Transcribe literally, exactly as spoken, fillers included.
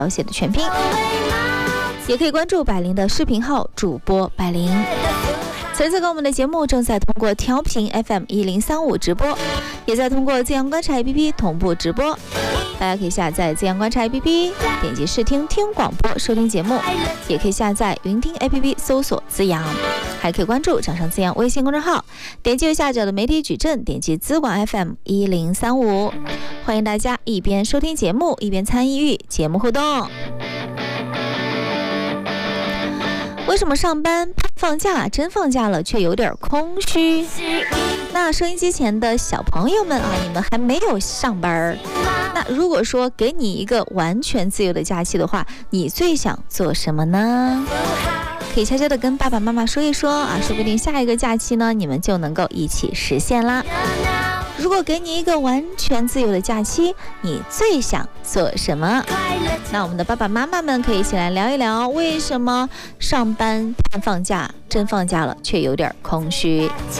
小写的全拼，也可以关注百灵的视频号主播百灵。此次跟我们的节目正在通过调频 F M 一零三五直播，也在通过资阳观察 A P P 同步直播。大家可以下载资阳观察 A P P， 点击试听听广播收听节目，也可以下载云听 A P P 搜索资阳，还可以关注掌上资阳微信公众号，点击右下角的媒体矩阵，点击资广 F M 一零三五。欢迎大家一边收听节目，一边参与节目互动。为什么上班放假真放假了却有点空虚？那收音机前的小朋友们啊，你们还没有上班，那如果说给你一个完全自由的假期的话，你最想做什么呢？可以悄悄的跟爸爸妈妈说一说啊，说不定下一个假期呢，你们就能够一起实现啦。如果给你一个完全自由的假期，你最想做什么？那我们的爸爸妈妈们可以一起来聊一聊，为什么上班盼放假，真放假了却有点空虚。